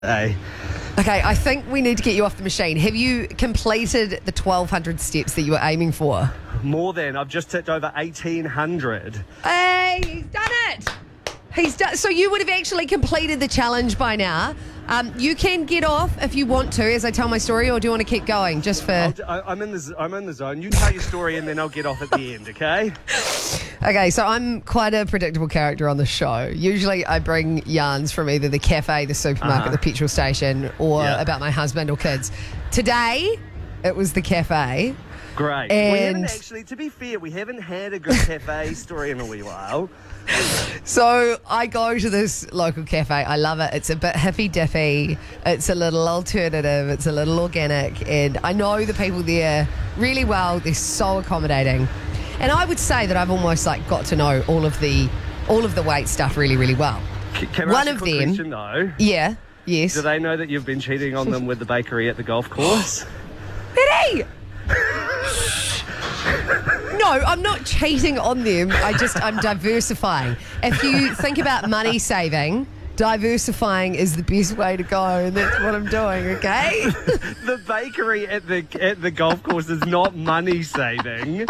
Hey. Okay, I think we need to get you off the machine. Have you completed the 1,200 steps that you were aiming for? More than. I've just ticked over 1,800. Hey, he's done it! He's done. So you would have actually completed the challenge by now. You can get off if you want to, as I tell my story, or do you want to keep going? Just for. I'm in the zone. You tell your story and then I'll get off at the end, okay? Okay, so I'm quite a predictable character on the show. Usually I bring yarns from either the cafe, the supermarket, the petrol station, or about my husband or kids. Today, it was the cafe. Great. And we haven't actually, to be fair, we haven't had a good cafe story in a wee while. So I go to this local cafe. I love it. It's a bit hippy-dippy. It's a little alternative. It's a little organic. And I know the people there really well. They're so accommodating. And I would say that I've almost got to know all of the weight stuff really, really well. Can I ask a quick question, though? Yeah. Yes. Do they know that you've been cheating on them with the bakery at the golf course? Biddy! No, I'm not cheating on them. I'm diversifying. If you think about money saving, diversifying is the best way to go, and that's what I'm doing, okay? The bakery at the golf course is not money saving.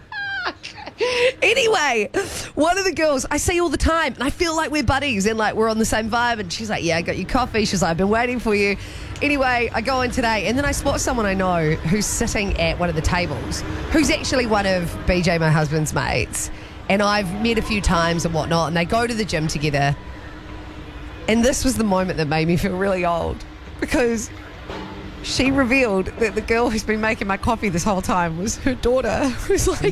Anyway, one of the girls I see all the time, and I feel like we're buddies and we're on the same vibe, and she's like, yeah, I got you coffee. She's like, I've been waiting for you. Anyway, I go in today, and then I spot someone I know who's sitting at one of the tables, who's actually one of BJ, my husband's mates, and I've met a few times and whatnot, and they go to the gym together. And this was the moment that made me feel really old, because she revealed that the girl who's been making my coffee this whole time was her daughter, who's 20.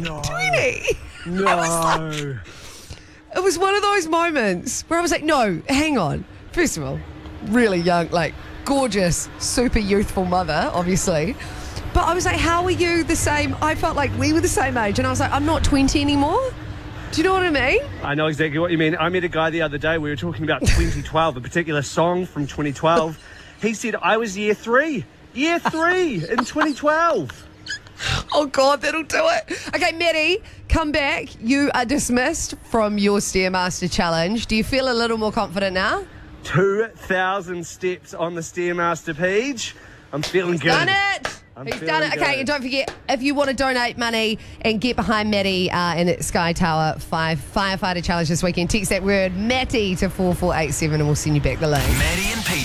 No. It was one of those moments where I was like, no, hang on. First of all, really young, gorgeous, super youthful mother, obviously. But I was like, how are you the same? I felt like we were the same age. And I was like, I'm not 20 anymore. Do you know what I mean? I know exactly what you mean. I met a guy the other day. We were talking about 2012, a particular song from 2012. He said, I was year 3 in 2012. Oh, God, that'll do it. Okay, Maddie, come back. You are dismissed from your Stairmaster challenge. Do you feel a little more confident now? 2,000 steps on the Stairmaster page. I'm feeling good. Done it. He's done it. Okay, and don't forget, if you want to donate money and get behind Maddie in Sky Tower 5 Firefighter Challenge this weekend, text that word Matty to 4487 and we'll send you back the link. Maddie and Pete.